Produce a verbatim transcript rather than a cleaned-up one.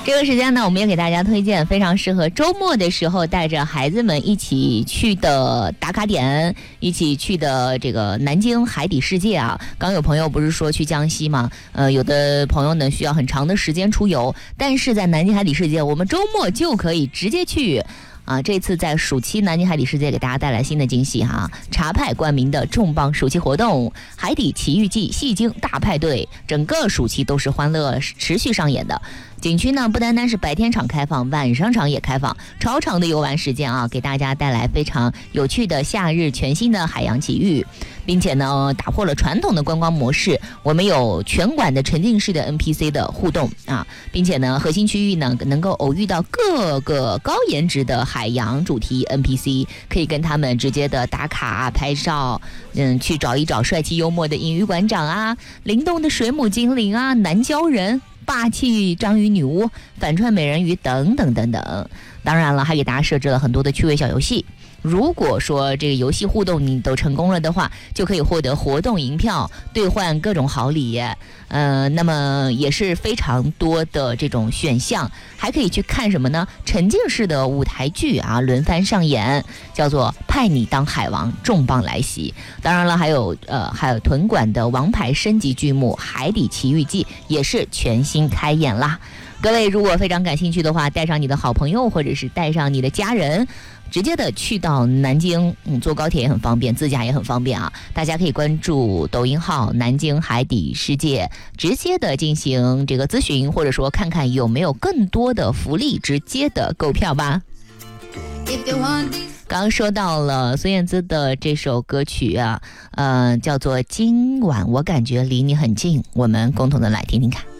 这个时间呢，我们也给大家推荐非常适合周末的时候带着孩子们一起去的打卡点，一起去的这个南京海底世界啊。刚有朋友不是说去江西吗？呃，有的朋友呢需要很长的时间出游，但是在南京海底世界，我们周末就可以直接去。啊，这次在暑期南京海底世界给大家带来新的惊喜哈！茶派冠名的重磅暑期活动——海底奇遇记戏精大派对，整个暑期都是欢乐持续上演的。景区呢不单单是白天场开放，晚上场也开放，超长的游玩时间啊，给大家带来非常有趣的夏日全新的海洋奇遇，并且呢打破了传统的观光模式。我们有全馆的沉浸式的 N P C 的互动啊，并且呢核心区域呢能够偶遇到各个高颜值的海洋主题 N P C， 可以跟他们直接的打卡拍照，嗯，去找一找帅气幽默的银鱼馆长啊，灵动的水母精灵啊，南鲛人。霸气章鱼女巫、反串美人鱼等等等等，当然了，还给大家设置了很多的趣味小游戏。如果说这个游戏互动你都成功了的话，就可以获得活动银票，兑换各种好礼。呃，那么也是非常多的这种选项，还可以去看什么呢？沉浸式的舞台剧啊，轮番上演，叫做《派你当海王》，重磅来袭。当然了，还有呃，还有屯馆的王牌升级剧目《海底奇遇记》也是全新开演啦。各位如果非常感兴趣的话，带上你的好朋友或者是带上你的家人，直接的去到南京，嗯，坐高铁也很方便，自驾也很方便啊。大家可以关注抖音号南京海底世界，直接的进行这个咨询，或者说看看有没有更多的福利，直接的购票吧。刚刚说到了孙燕姿的这首歌曲啊，呃，叫做《今晚我感觉离你很近》，我们共同的来听听看。